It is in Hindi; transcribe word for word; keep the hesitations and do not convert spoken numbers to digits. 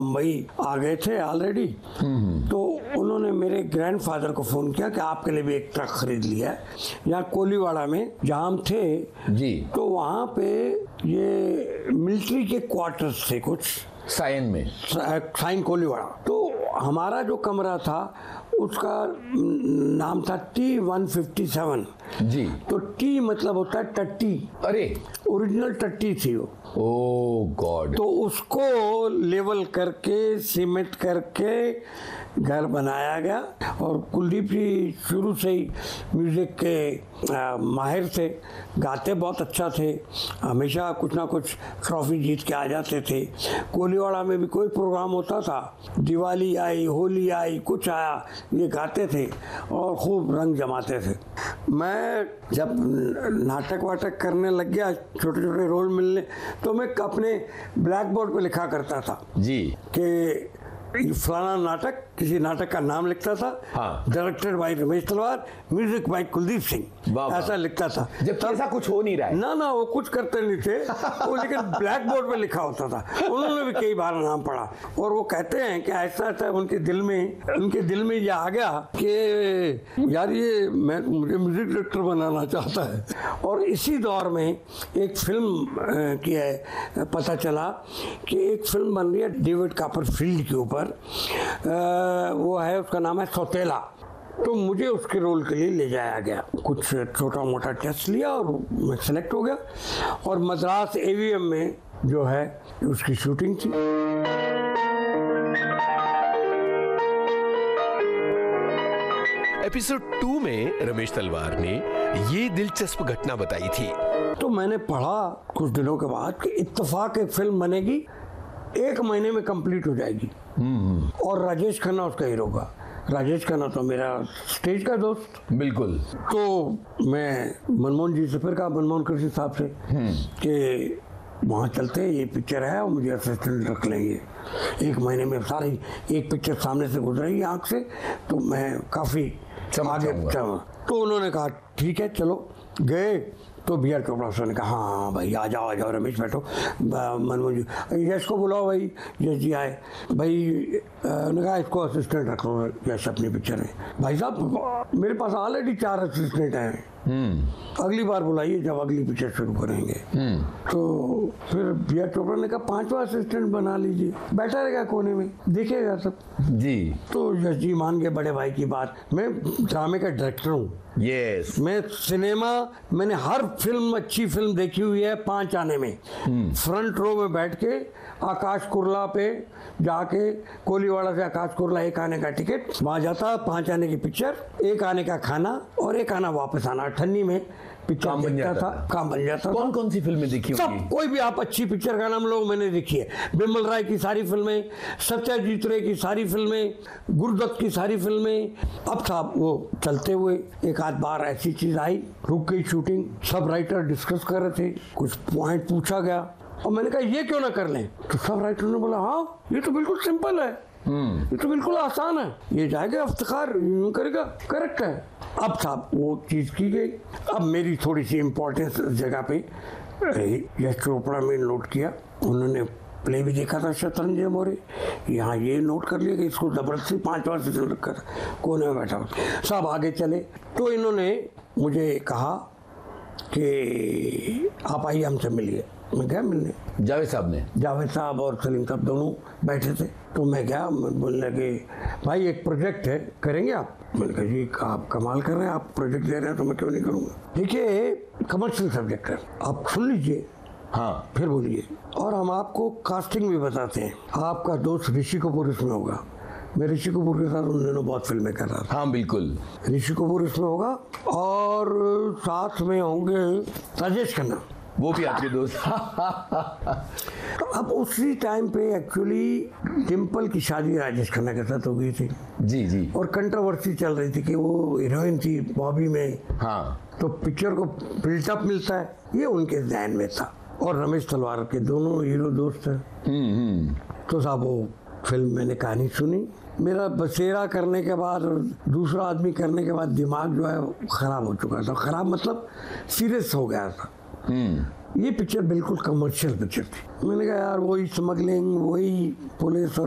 मुंबई आ गए थे ऑलरेडी। तो उन्होंने मेरे ग्रैंडफादर को फ़ोन किया कि आपके लिए भी एक ट्रक खरीद लिया है। यहाँ कोलीवाड़ा में जहाँ हम थे जी, तो वहाँ पे ये मिलिट्री के क्वार्टर्स थे कुछ साइन में, साइन कोलीवाड़ा। तो हमारा जो कमरा था उसका नाम था टी वन फिफ्टी सेवन। जी, तो टी मतलब होता है टट्टी। अरे ओरिजिनल टट्टी थी वो। ओ गॉड। तो उसको लेवल करके सीमेंट करके घर बनाया गया। और कुलदीप जी शुरू से ही म्यूज़िक के आ, माहिर थे, गाते बहुत अच्छा थे, हमेशा कुछ ना कुछ ट्रॉफी जीत के आ जाते थे। कोलीवाड़ा में भी कोई प्रोग्राम होता था, दिवाली आई, होली आई, कुछ आया, ये गाते थे और खूब रंग जमाते थे। मैं जब नाटक वाटक करने लग गया, छोटे छोटे रोल मिलने, तो मैं अपने ब्लैक बोर्ड पे लिखा करता था जी कि फलाना नाटक, किसी नाटक का नाम लिखता था, हाँ। डायरेक्टेड बाय रमेश तलवार, म्यूजिक बाय कुलदीप सिंह, ऐसा लिखता था। जब ऐसा कुछ हो नहीं रहा है। ना ना वो कुछ करते नहीं थे वो, लेकिन ब्लैक बोर्ड पे लिखा होता था। उन्होंने भी कई बार नाम पढ़ा और वो कहते हैं कि ऐसा ऐसा उनके दिल में उनके दिल में ये आ गया कि यार ये मैं मुझे म्यूजिक डायरेक्टर बनाना चाहता है। और इसी दौर में एक फिल्म की है, पता चला कि एक फिल्म बन रही है डेविड कॉपरफील्ड के ऊपर, वो है, उसका नाम है सौतेला। तो मुझे उसके रोल के लिए ले जाया गया, कुछ छोटा मोटा टेस्ट लिया और मैं सेलेक्ट हो गया। और मद्रास एवीएम में जो है उसकी शूटिंग थी। एपिसोड टू में रमेश तलवार ने ये दिलचस्प घटना बताई थी। तो मैंने पढ़ा कुछ दिनों के बाद कि इत्तेफाक एक फिल्म बनेगी, एक महीने में कंप्लीट हो जाएगी और राजेश खन्ना उसका हीरो होगा। राजेश खन्ना तो मेरा स्टेज का दोस्त। बिल्कुल। तो मैं मनमोहन जी से फिर कहा, मनमोहन कृष्ण साहब से, कि वहाँ चलते, ये पिक्चर है और मुझे असिस्टेंट रख लेंगे, एक महीने में सारी एक पिक्चर सामने से गुजरेगी आँख से, तो मैं काफ़ी आगे चला। तो उन्होंने कहा ठीक है चलो। गए तो बी आर चोपड़ा सर ने कहा हाँ हाँ भाई आ जाओ आ जाओ रमेश बैठो। मनमोहन जी, यश को बुलाओ भाई। यश जी आए भाई, उन्होंने कहा इसको असिस्टेंट रख लो यश अपनी पिक्चर में। भाई साहब मेरे पास ऑलरेडी चार असिस्टेंट हैं, अगली बार बुलाइए जब अगली पिक्चर शुरू करेंगे। तो फिर बी आर चोपड़ा ने कहा पांचवा असिस्टेंट बना लीजिए, बैठा रहेगा कोने में देखेगा सब जी। तो यश जी मान गए बड़े भाई की बात। मैं ड्रामे का डायरेक्टर हूँ। यस। मैं सिनेमा, मैंने हर फिल्म, अच्छी फिल्म देखी हुई है पांच आने में। फ्रंट रो में बैठ के आकाश कुरला पे जाके, कोलीवाड़ा से आकाश कुरला एक आने का टिकट, वहाँ जाता, पांच आने की पिक्चर, एक आने का खाना और एक आना वापस आना। अठन्नी में पिक्चर देखता था, काम बन जाता। कौन कौन सी फिल्में देखी सब, कोई भी आप अच्छी पिक्चर का नाम लोग मैंने देखी है। बिमल राय की सारी फिल्में, सत्यजीत रे की सारी फिल्में, गुरुदत्त की सारी फिल्में। अब था वो चलते हुए एक आध बार ऐसी चीज आई, रुक गई शूटिंग, सब राइटर डिस्कस कर रहे थे, कुछ पॉइंट पूछा गया और मैंने कहा ये क्यों ना कर लें। तो सब राइटर ने बोला हाँ ये तो बिल्कुल सिंपल है, ये तो बिल्कुल आसान है, ये जाएगा इफ्तिखार यूं करेगा, करेक्ट है। अब साहब वो चीज़ की गई। अब मेरी थोड़ी सी इम्पोर्टेंस जगह पे यश चोपड़ा में नोट किया, उन्होंने प्ले भी देखा था शतरंज मोरे, यहाँ ये नोट कर लिया कि इसको जबरदस्ती पाँच बार से रखा था, कोने में बैठा हो। सब आगे चले तो इन्होंने मुझे कहा कि आप आइए हमसे मिलिए। मैं गया मिलने, जावेद साहब ने, जावेद साहब और सलीम साहब दोनों बैठे थे। तो मैं गया, बोलने लगे भाई एक प्रोजेक्ट है, करेंगे आप? मैंने कहा जी आप कमाल कर रहे हैं, आप प्रोजेक्ट दे रहे हैं तो मैं क्यों नहीं करूँगा। देखिए कमर्शियल सब्जेक्ट है, आप सुन लीजिए, हाँ फिर बोलिए। और हम आपको कास्टिंग भी बताते हैं। आपका दोस्त ऋषि कपूर इसमें होगा। मैं ऋषि कपूर के साथ उन दिनों बहुत फिल्में कर रहा था। हाँ बिल्कुल। ऋषि कपूर इसमें होगा और साथ में होंगे राजेश खन्ना, वो भी आपके दोस्त। तो अब उसी टाइम पे एक्चुअली डिम्पल की शादी राजेश खन्ना के साथ हो गई थी। जी जी। और कंट्रोवर्सी चल रही थी कि वो हीरोइन थी बॉबी में, हाँ, तो पिक्चर को बिल्टअप मिलता है, ये उनके ध्यान में था। और रमेश तलवार के दोनों हीरो दोस्त हैं। तो साहब वो फिल्म मैंने कहानी सुनी, मेरा बसेरा करने के बाद और दूसरा आदमी करने के बाद दिमाग जो है खराब हो चुका था। खराब मतलब सीरियस हो गया था। ये पिक्चर बिल्कुल कमर्शियल पिक्चर थी। मैंने कहा यार वही स्मगलिंग, वही पुलिस और